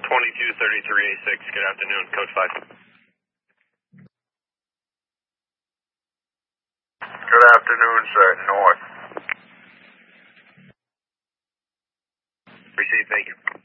2233A6, good afternoon, Code 5. Good afternoon, sir. North. Received, thank you.